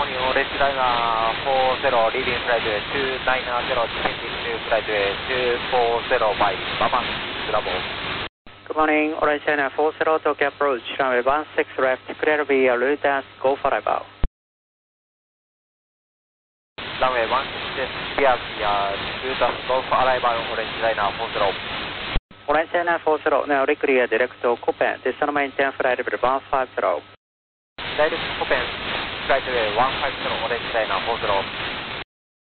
morning, Orange Liner 40, leaving flightway 290, changing to flightway 2405, Bama, Bravo. Good morning, Orange Liner 40, Tokyo approach, runway 16 left, clear via Reuters, go for arrival. Runway 16 via Reuters, go for arrival, Orange Liner 40. Orange Liner 40, now clear direct to Copen, descend maintain flight level 150. Direct Copen, flightway 150, Orange Liner 40.